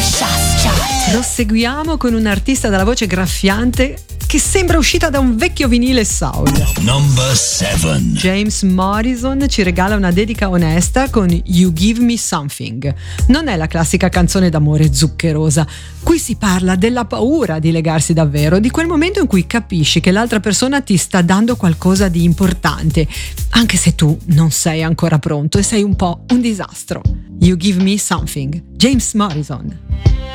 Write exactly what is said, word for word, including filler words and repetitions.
Proseguiamo con un artista dalla voce graffiante che sembra uscita da un vecchio vinile soul. Number seven. James Morrison ci regala una dedica onesta con You Give Me Something. Non è la classica canzone d'amore zuccherosa. Qui si parla della paura di legarsi davvero, di quel momento in cui capisci che l'altra persona ti sta dando qualcosa di importante, anche se tu non sei ancora pronto e sei un po' un disastro. You Give Me Something. James Morrison.